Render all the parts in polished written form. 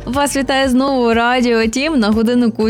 Вас вітає знову Радіо Тім на годиннику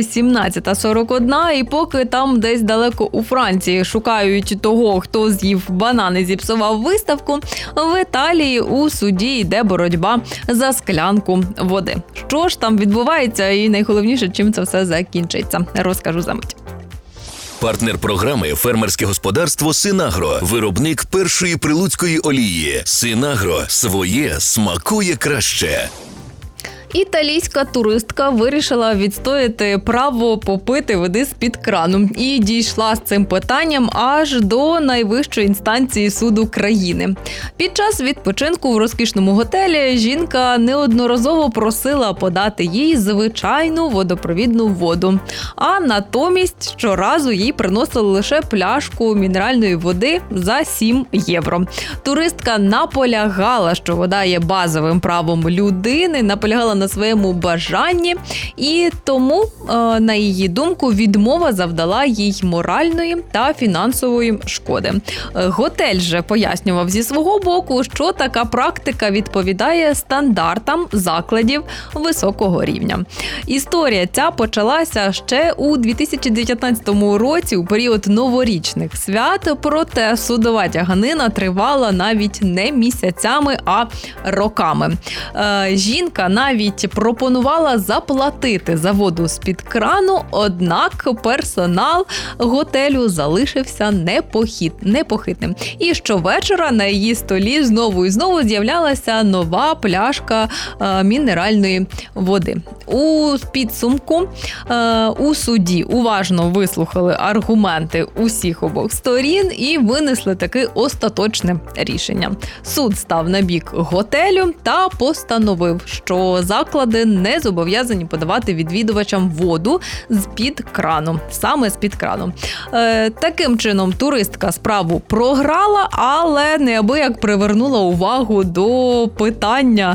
17:41. І поки там десь далеко у Франції шукають того, хто з'їв банан і зіпсував виставку, в Італії у суді йде боротьба за склянку води. Що ж там відбувається і найголовніше, чим це все закінчиться, розкажу за мить. Партнер програми «Фермерське господарство Синагро». Виробник першої прилуцької олії. Синагро. Своє смакує краще. Італійська туристка вирішила відстояти право попити води з-під крану і дійшла з цим питанням аж до найвищої інстанції суду країни. Під час відпочинку в розкішному готелі жінка неодноразово просила подати їй звичайну водопровідну воду, а натомість щоразу їй приносили лише пляшку мінеральної води за 7 євро. Туристка наполягала, що вода є базовим правом людини, наполягала на своєму бажанні, і тому, на її думку, відмова завдала їй моральної та фінансової шкоди. Готель же пояснював зі свого боку, що така практика відповідає стандартам закладів високого рівня. Історія ця почалася ще у 2019 році, у період новорічних свят, проте судова тяганина тривала навіть не місяцями, а роками. Жінка навіть пропонувала заплатити за воду з-під крану, однак персонал готелю залишився непохитним. І щовечора на її столі знову і знову з'являлася нова пляшка мінеральної води. У підсумку у суді уважно вислухали аргументи усіх обох сторін і винесли таке остаточне рішення. Суд став на бік готелю та постановив, що заклади не зобов'язані подавати відвідувачам воду з-під крану, саме з-під крану. Таким чином, туристка справу програла, але неабияк привернула увагу до питання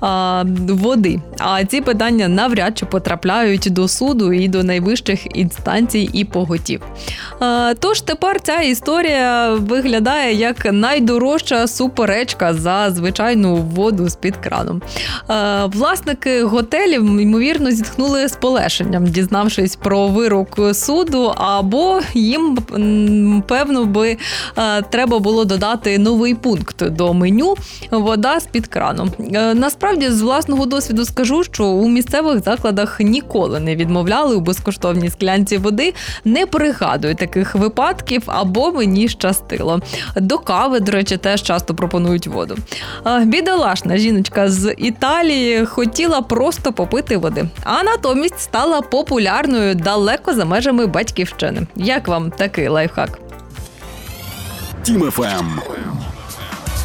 води. А ці питання навряд чи потрапляють до суду і до найвищих інстанцій і поготів. Тож тепер ця історія виглядає як найдорожча суперечка за звичайну воду з-під крану. Власники готелів, ймовірно, зітхнули з полегшенням, дізнавшись про вирок суду, або їм, певно, би треба було додати новий пункт до меню «Вода з-під крану». Насправді, з власного досвіду скажу, що у місцевих закладах ніколи не відмовляли у безкоштовній склянці води. Не пригадую таких випадків, або мені щастило. До кави, до речі, теж часто пропонують воду. Бідолашна жіночка з Італії хотіла просто попити води, а натомість стала популярною далеко за межами батьківщини. Як вам такий лайфхак? Тім ФМ.